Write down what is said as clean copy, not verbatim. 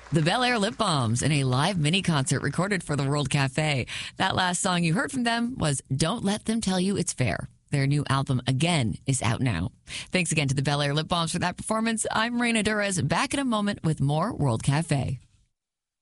The Bel Air Lip Balms in a live mini concert recorded for the World Cafe. That last song you heard from them was Don't Let Them Tell You It's Fair. Their new album, Again, is out now. Thanks again to the Bel Air Lip Balms for that performance. I'm Raina Durez, back in a moment with more World Cafe.